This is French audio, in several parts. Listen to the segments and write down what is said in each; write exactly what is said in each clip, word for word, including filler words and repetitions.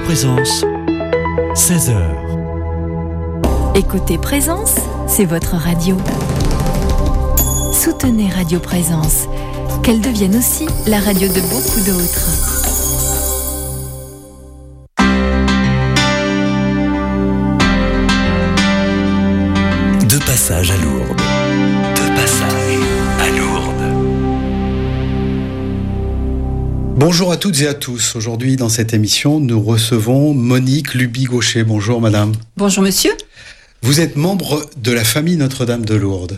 Présence, seize heures. Écoutez Présence, c'est votre radio. Soutenez Radio Présence, qu'elle devienne aussi la radio de beaucoup d'autres. De passage à Lourdes. De passage à Lourdes. Bonjour à toutes et à tous. Aujourd'hui, dans cette émission, nous recevons Monique Luby-Gaucher. Bonjour madame. Bonjour monsieur. Vous êtes membre de la famille Notre-Dame de Lourdes.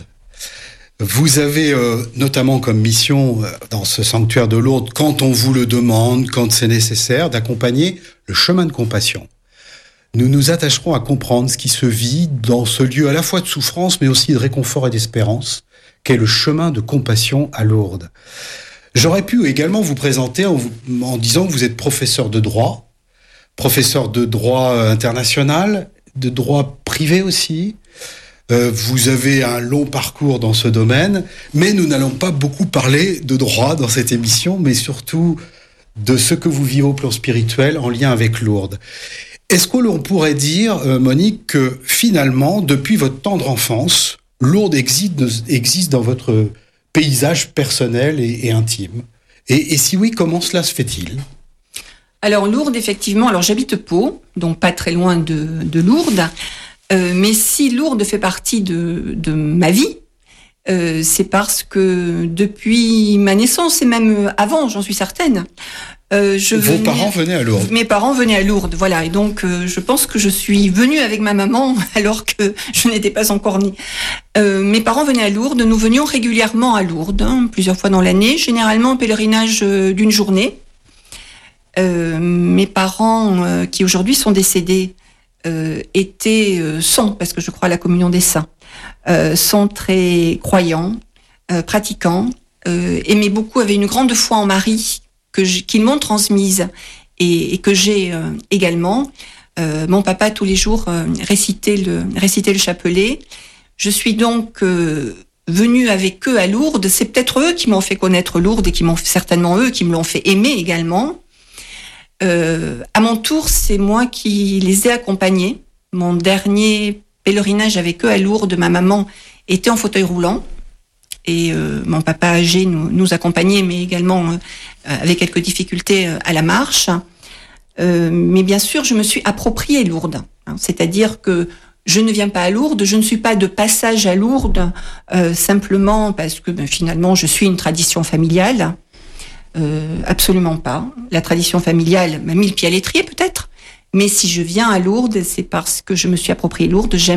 Vous avez euh, notamment comme mission euh, dans ce sanctuaire de Lourdes, quand on vous le demande, quand c'est nécessaire, d'accompagner le chemin de compassion. Nous nous attacherons à comprendre ce qui se vit dans ce lieu à la fois de souffrance, mais aussi de réconfort et d'espérance, qu'est le chemin de compassion à Lourdes. J'aurais pu également vous présenter en, vous, en disant que vous êtes professeur de droit, professeur de droit international, de droit privé aussi. Euh, vous avez un long parcours dans ce domaine, mais nous n'allons pas beaucoup parler de droit dans cette émission, mais surtout de ce que vous vivez au plan spirituel en lien avec Lourdes. Est-ce que l'on pourrait dire, euh, Monique, que finalement, depuis votre tendre enfance, Lourdes existe, existe dans votre paysage personnel et, et intime. Et, et si oui, comment cela se fait-il ? Alors Lourdes, effectivement, alors j'habite Pau, donc pas très loin de, de Lourdes, euh, mais si Lourdes fait partie de, de ma vie, euh, c'est parce que depuis ma naissance, et même avant, j'en suis certaine, euh, je Vos venais, parents venaient à Lourdes. Mes parents venaient à Lourdes, voilà, et donc euh, je pense que je suis venue avec ma maman alors que je n'étais pas encore née. Euh, mes parents venaient à Lourdes, nous venions régulièrement à Lourdes, hein, plusieurs fois dans l'année, généralement en pèlerinage euh, d'une journée. Euh, mes parents, euh, qui aujourd'hui sont décédés, euh, étaient, euh, sont, parce que je crois à la communion des saints, euh, sont très croyants, euh, pratiquants, euh, aimaient beaucoup, avaient une grande foi en Marie, que je, qu'ils m'ont transmise et, et que j'ai euh, également. Euh, mon papa, tous les jours, euh, récitait, le, récitait le chapelet. Je suis donc euh, venue avec eux à Lourdes. C'est peut-être eux qui m'ont fait connaître Lourdes et qui m'ont certainement eux qui me l'ont fait aimer également. Euh, à mon tour, c'est moi qui les ai accompagnés. Mon dernier pèlerinage avec eux à Lourdes, ma maman était en fauteuil roulant et euh, mon papa âgé nous, nous accompagnait, mais également euh, avec quelques difficultés euh, à la marche. Euh, mais bien sûr, je me suis approprié Lourdes, hein, c'est-à-dire que je ne viens pas à Lourdes, je ne suis pas de passage à Lourdes euh, simplement parce que ben, finalement je suis une tradition familiale. Euh, absolument pas. La tradition familiale m'a mis le pied à l'étrier peut-être, mais si je viens à Lourdes, c'est parce que je me suis approprié Lourdes. J'aime